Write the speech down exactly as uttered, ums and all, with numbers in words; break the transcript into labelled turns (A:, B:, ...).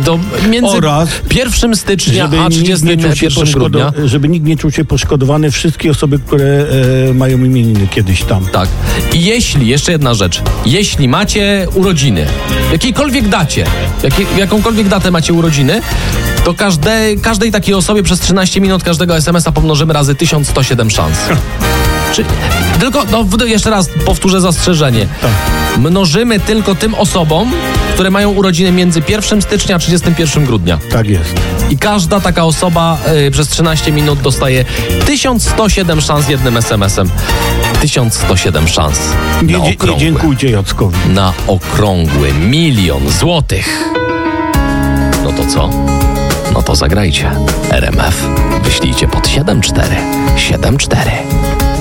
A: do między
B: Oraz,
A: pierwszego stycznia
B: żeby
A: a
B: nikt
A: trzydziestego
B: nie czuł się
A: pierwszego grudnia.
B: poszkodo- żeby nikt nie czuł się poszkodowany, wszystkie osoby, które e, mają imieniny kiedyś tam.
A: Tak. I jeśli, jeszcze jedna rzecz, jeśli macie urodziny, jakiejkolwiek dacie, jakie, jakąkolwiek datę macie urodziny, to każde, każdej takiej osobie przez trzynaście minut każdego es em es a pomnożymy razy tysiąc sto siedem szans. Czy, tylko, no jeszcze raz powtórzę zastrzeżenie.
B: Tak.
A: Mnożymy tylko tym osobom, które mają urodziny między pierwszego stycznia a trzydziestego pierwszego grudnia.
B: Tak jest.
A: I każda taka osoba y, przez trzynaście minut dostaje tysiąc sto siedem szans jednym es em es em. tysiąc sto siedem szans.
B: Nie,
A: Na
B: dzie- nie
A: okrągły,
B: dziękujcie Jackowi.
A: na okrągły milion złotych. No to co? No to zagrajcie. er em ef. Wyślijcie pod siedem cztery siedem cztery.